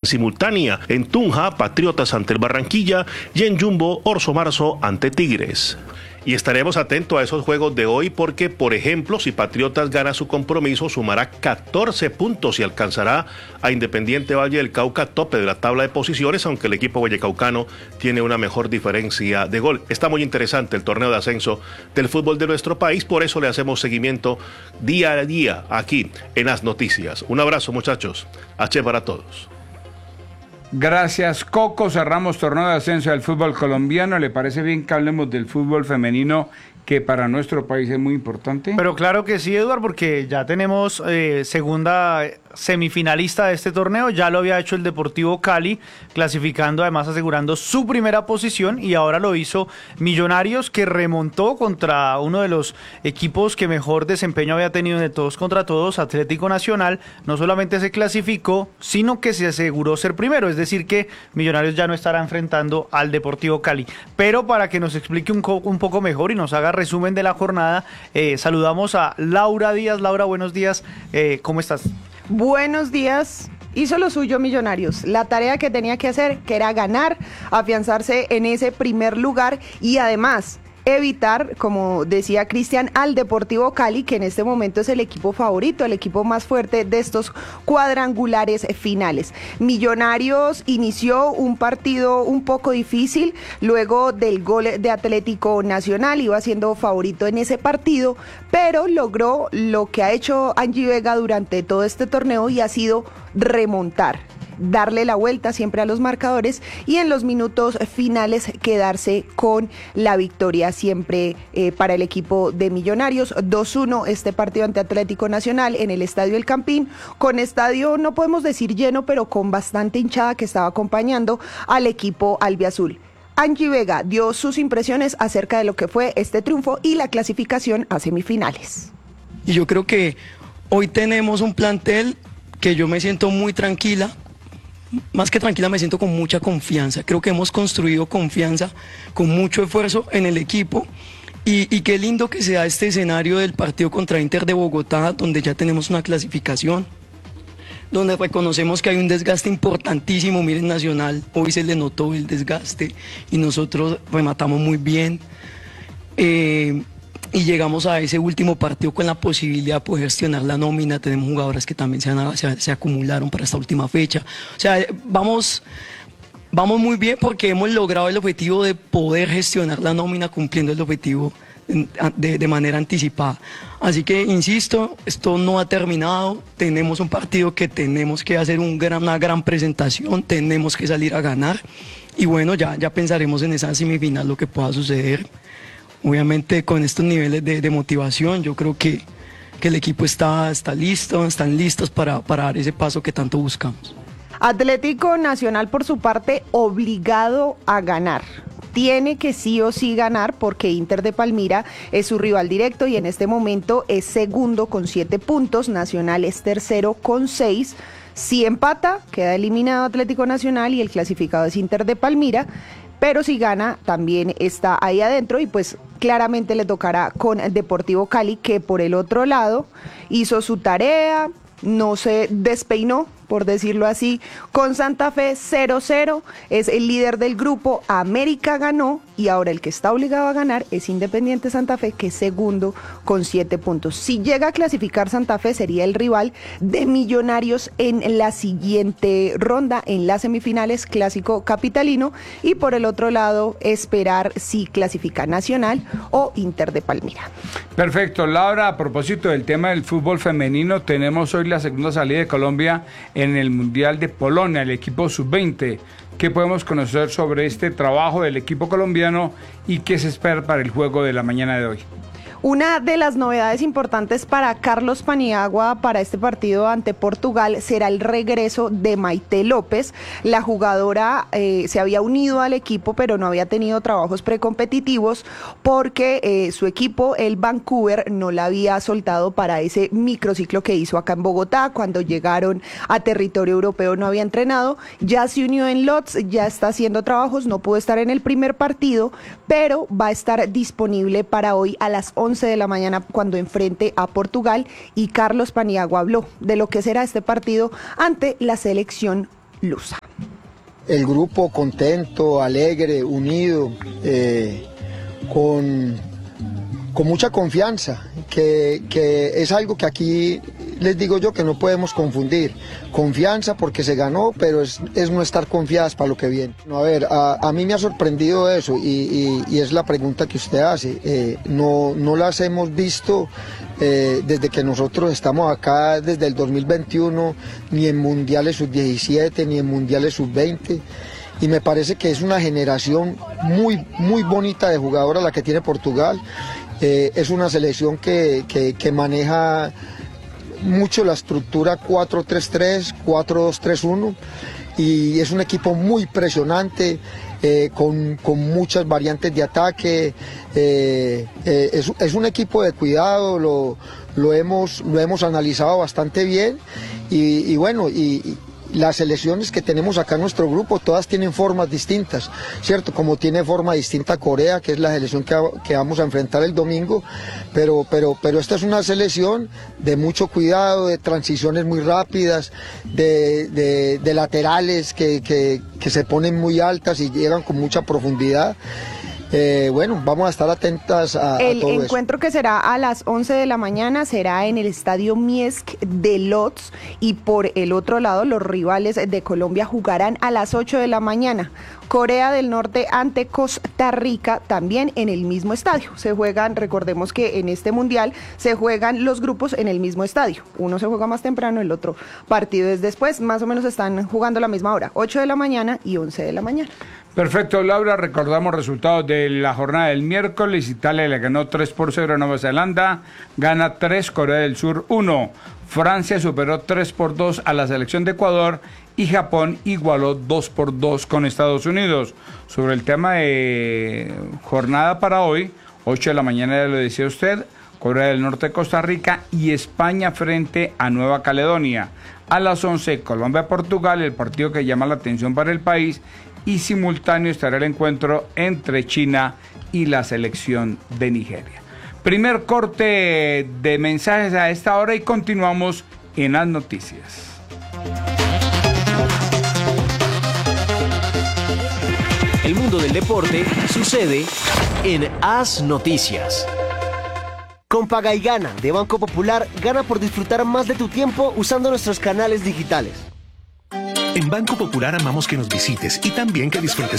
simultánea. En Tunja, Patriotas ante el Barranquilla y en Jumbo, Orso Marzo ante Tigres. Y estaremos atentos a esos juegos de hoy porque, por ejemplo, si Patriotas gana su compromiso, sumará 14 puntos y alcanzará a Independiente Valle del Cauca tope de la tabla de posiciones, aunque el equipo vallecaucano tiene una mejor diferencia de gol. Está muy interesante el torneo de ascenso del fútbol de nuestro país, por eso le hacemos seguimiento día a día aquí en As Noticias. Un abrazo, muchachos. H para todos. Gracias, Coco. Cerramos torneo de ascenso del fútbol colombiano. ¿Le parece bien que hablemos del fútbol femenino, que para nuestro país es muy importante? Pero claro que sí, Eduardo, porque ya tenemos segunda semifinalista de este torneo. Ya lo había hecho el Deportivo Cali, clasificando, además asegurando su primera posición, y ahora lo hizo Millonarios, que remontó contra uno de los equipos que mejor desempeño había tenido de todos contra todos, Atlético Nacional. No solamente se clasificó, sino que se aseguró ser primero, es decir que Millonarios ya no estará enfrentando al Deportivo Cali. Pero para que nos explique un poco mejor y nos haga resumen de la jornada, saludamos a Laura Díaz. Laura, buenos días, ¿cómo estás? Buenos días. Hizo lo suyo Millonarios, la tarea que tenía que hacer, que era ganar, afianzarse en ese primer lugar y además evitar, como decía Cristian, al Deportivo Cali, que en este momento es el equipo favorito, el equipo más fuerte de estos cuadrangulares finales. Millonarios inició un partido un poco difícil, luego del gol de Atlético Nacional, iba siendo favorito en ese partido, pero logró lo que ha hecho Angie Vega durante todo este torneo y ha sido remontar, darle la vuelta siempre a los marcadores y en los minutos finales quedarse con la victoria siempre para el equipo de Millonarios. 2-1 este partido ante Atlético Nacional en el Estadio El Campín, con estadio no podemos decir lleno, pero con bastante hinchada que estaba acompañando al equipo albiazul. Angie Vega dio sus impresiones acerca de lo que fue este triunfo y la clasificación a semifinales. Y yo creo que hoy tenemos un plantel que yo me siento muy tranquila. Más que tranquila, me siento con mucha confianza. Creo que hemos construido confianza con mucho esfuerzo en el equipo y qué lindo que sea este escenario del partido contra Inter de Bogotá, donde ya tenemos una clasificación, donde reconocemos que hay un desgaste importantísimo. Miren, Nacional, hoy se le notó el desgaste y nosotros rematamos muy bien. Y llegamos a ese último partido con la posibilidad de poder gestionar la nómina. Tenemos jugadoras que también se acumularon para esta última fecha. O sea, vamos muy bien porque hemos logrado el objetivo de poder gestionar la nómina cumpliendo el objetivo de manera anticipada. Así que, insisto, esto no ha terminado. Tenemos un partido que tenemos que hacer una gran presentación, tenemos que salir a ganar. Y bueno, ya pensaremos en esa semifinal lo que pueda suceder. Obviamente con estos niveles de motivación, yo creo que el equipo está listo, están listos para dar ese paso que tanto buscamos. Atlético Nacional, por su parte, obligado a ganar. Tiene que sí o sí ganar porque Inter de Palmira es su rival directo y en este momento es segundo con 7 puntos, Nacional es tercero con 6. Si empata, queda eliminado Atlético Nacional y el clasificado es Inter de Palmira. Pero si gana, también está ahí adentro y pues claramente le tocará con Deportivo Cali, que por el otro lado hizo su tarea, no se despeinó, por decirlo así, con Santa Fe 0-0, es el líder del grupo, América ganó y ahora el que está obligado a ganar es Independiente Santa Fe, que es segundo con 7 puntos. Si llega a clasificar Santa Fe, sería el rival de Millonarios en la siguiente ronda, en las semifinales, clásico capitalino, y por el otro lado, esperar si clasifica Nacional o Inter de Palmira. Perfecto, Laura, a propósito del tema del fútbol femenino, tenemos hoy la segunda salida de Colombia en el Mundial de Polonia, el equipo sub-20. ¿Qué podemos conocer sobre este trabajo del equipo colombiano y qué se espera para el juego de la mañana de hoy? Una de las novedades importantes para Carlos Paniagua para este partido ante Portugal será el regreso de Maite López. La jugadora se había unido al equipo, pero no había tenido trabajos precompetitivos porque su equipo, el Vancouver, no la había soltado para ese microciclo que hizo acá en Bogotá. Cuando llegaron a territorio europeo no había entrenado, ya se unió en Lodz, ya está haciendo trabajos, no pudo estar en el primer partido, pero va a estar disponible para hoy a las 11 de la mañana cuando enfrente a Portugal, y Carlos Paniagua habló de lo que será este partido ante la selección lusa. el grupo contento, alegre, unido, con mucha confianza, que es algo que aquí les digo yo que no podemos confundir. Confianza porque se ganó, pero es no estar confiadas para lo que viene. A ver, a mí me ha sorprendido eso y es la pregunta que usted hace. No las hemos visto desde que nosotros estamos acá, desde el 2021, ni en Mundiales Sub-17, ni en Mundiales Sub-20. Y me parece que es una generación muy, muy bonita de jugadoras la que tiene Portugal. Es una selección que maneja mucho la estructura 4-3-3, 4-2-3-1 y es un equipo muy presionante, con muchas variantes de ataque. Es un equipo de cuidado, lo hemos analizado bastante bien y bueno, y las selecciones que tenemos acá en nuestro grupo, todas tienen formas distintas, ¿cierto? Como tiene forma distinta Corea, que es la selección que vamos a enfrentar el domingo, pero esta es una selección de mucho cuidado, de transiciones muy rápidas, de laterales que se ponen muy altas y llegan con mucha profundidad. Bueno, vamos a estar atentas a todo eso. El encuentro que será a las 11 de la mañana será en el Estadio Miesc de Lodz y por el otro lado los rivales de Colombia jugarán a las 8 de la mañana. Corea del Norte ante Costa Rica también en el mismo estadio. Se juegan, recordemos que en este mundial se juegan los grupos en el mismo estadio. Uno se juega más temprano, el otro partido es después. Más o menos están jugando a la misma hora, 8 de la mañana y 11 de la mañana. Perfecto, Laura, recordamos resultados de la jornada del miércoles. Italia le ganó 3-0 a Nueva Zelanda, gana 3, Corea del Sur 1. Francia superó 3-2 a la selección de Ecuador y Japón igualó 2-2 con Estados Unidos. Sobre el tema de jornada para hoy, 8 de la mañana ya lo decía usted, Corea del Norte, Costa Rica y España frente a Nueva Caledonia. A las 11, Colombia-Portugal, el partido que llama la atención para el país, y simultáneo estará el encuentro entre China y la selección de Nigeria. Primer corte de mensajes a esta hora y continuamos en las noticias. El mundo del deporte sucede en As Noticias. Con Paga y Gana de Banco Popular, gana por disfrutar más de tu tiempo usando nuestros canales digitales. En Banco Popular amamos que nos visites y también que disfrutes